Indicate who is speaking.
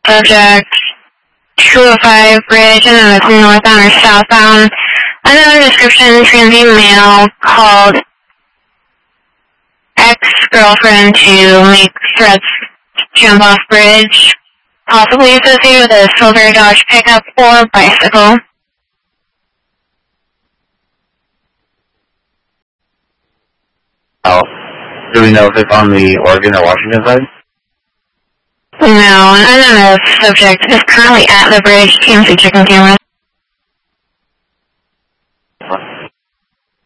Speaker 1: subject 205 bridge, and then it's northbound or southbound. Another description, transient male called ex-girlfriend to make threats to jump off bridge, possibly associated with a silver Dodge pickup or bicycle.
Speaker 2: Oh, do we know if it's on the Oregon or Washington side?
Speaker 1: No, and then the subject is currently at the bridge. TMC checking cameras.